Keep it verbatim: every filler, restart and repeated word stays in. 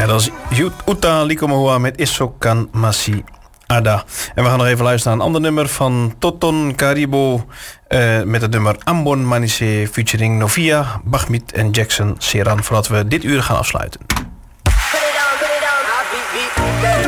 Ja, dat is Uta Likomoa met Isokan Masi Ada. En we gaan nog even luisteren naar een ander nummer van Toton Karibo. Uh, met het nummer Ambon Manise featuring Novia, Bachmit en Jackson Seran. Voordat we dit uur gaan afsluiten.